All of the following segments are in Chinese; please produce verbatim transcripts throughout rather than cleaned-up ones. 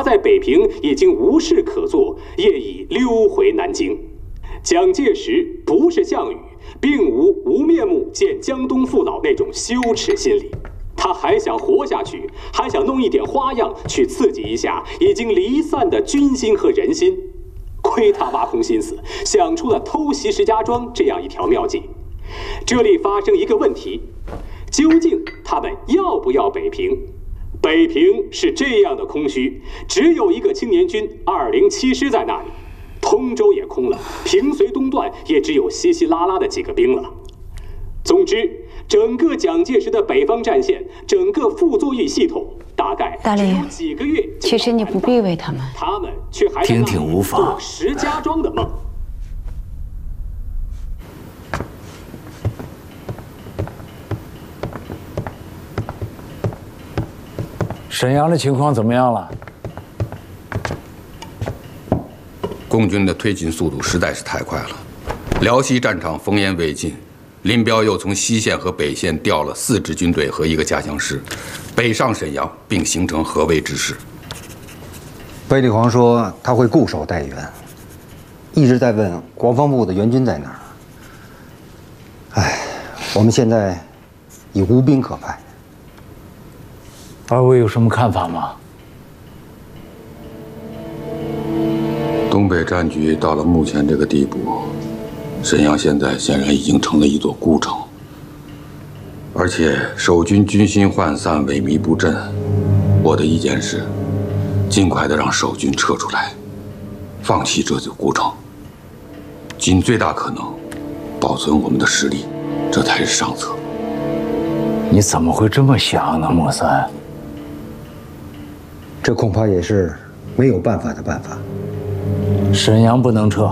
在北平已经无事可做，业已溜回南京。蒋介石不是项羽，并无无面目见江东父老那种羞耻心理。他还想活下去，还想弄一点花样去刺激一下已经离散的军心和人心。亏他挖空心思想出了偷袭石家庄这样一条妙计。这里发生一个问题，究竟他们要不要北平？北平是这样的空虚，只有一个青年军二零七师在那里，通州也空了，平绥东段也只有稀稀拉拉的几个兵了。总之，整个蒋介石的北方战线，整个傅作义系统，大概只有几个月。 其实你不必为他们， 他们却还听听无妨。 做石家庄的梦。 沈阳的情况怎么样了？ 共军的推进速度实在是太快了，辽西战场烽烟未尽，林彪又从西线和北线调了四支军队和一个加强师，北上沈阳，并形成合围之势。 卫立煌说他会固守待援，一直在问国防部的援军在哪儿。哎，我们现在已无兵可派。 二位有什么看法吗？ 东北战局到了目前这个地步，沈阳现在显然已经成了一座孤城，而且守军军心涣散，萎靡不振。我的意见是，尽快的让守军撤出来，放弃这座孤城，尽最大可能保存我们的实力，这才是上策。 你怎么会这么想呢，莫三？ 这恐怕也是没有办法的办法。 沈阳不能撤，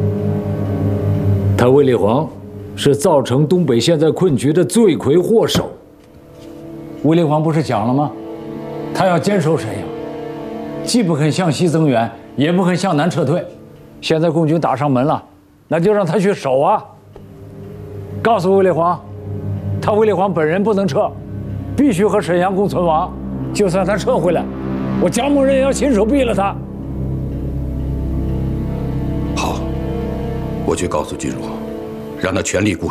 他卫立煌是造成东北现在困局的罪魁祸首。卫立煌不是讲了吗？他要坚守沈阳，既不肯向西增援，也不肯向南撤退。现在共军打上门了，那就让他去守啊！告诉卫立煌，他卫立煌本人不能撤，必须和沈阳共存亡。就算他撤回来，我蒋某人也要亲手毙了他。 好，我去告诉军容，让他全力固守。